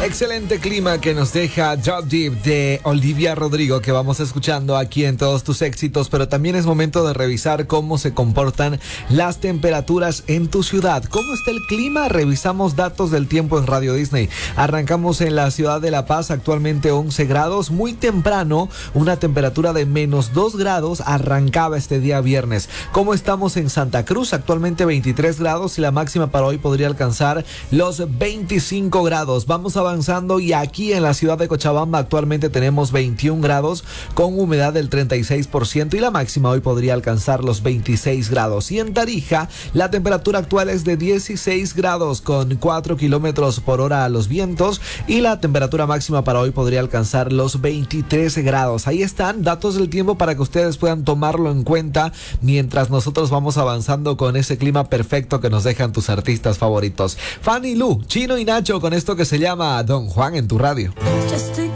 Excelente clima que nos deja Drop Deep de Olivia Rodrigo, que vamos escuchando aquí en Todos Tus Éxitos, pero también es momento de revisar cómo se comportan las temperaturas en tu ciudad. ¿Cómo está el clima? Revisamos datos del tiempo en Radio Disney. Arrancamos en la ciudad de La Paz, actualmente 11 grados, muy temprano, una temperatura de -2 grados, arrancaba este día viernes. ¿Cómo estamos en Santa Cruz? Actualmente 23 grados y la máxima para hoy podría alcanzar los 25 grados. Vamos avanzando y aquí en la ciudad de Cochabamba actualmente tenemos 21 grados con humedad del 36% y la máxima hoy podría alcanzar los 26 grados. Y en Tarija la temperatura actual es de 16 grados con 4 kilómetros por hora a los vientos y la temperatura máxima para hoy podría alcanzar los 23 grados. Ahí están datos del tiempo para que ustedes puedan tomarlo en cuenta mientras nosotros vamos avanzando con ese clima perfecto que nos dejan tus artistas favoritos. Fanny Lu, Chino y Nacho con esto que se llama Don Juan en tu radio.